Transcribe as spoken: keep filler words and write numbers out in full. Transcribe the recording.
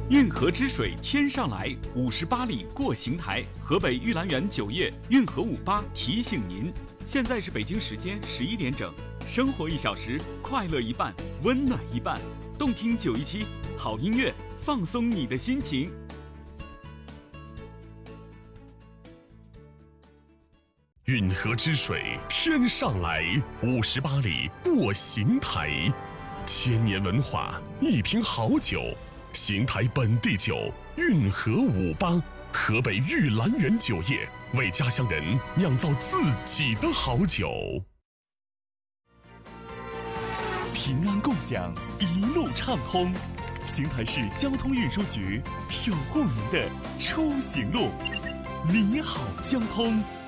运河之水天上来，五十八里过邢台。河北玉兰园酒业运河五八提醒您，现在是北京时间十一点整。生活一小时，快乐一半，温暖一半。动听九一七，好音乐，放松你的心情。 运河之水天上来，五十八里过邢台。千年文化，一瓶好酒。邢台本地酒，运河五八，河北玉兰园酒业为家乡人酿造自己的好酒。 平安共享，一路畅通。邢台市交通运输局守护您的出行路。你好，交通。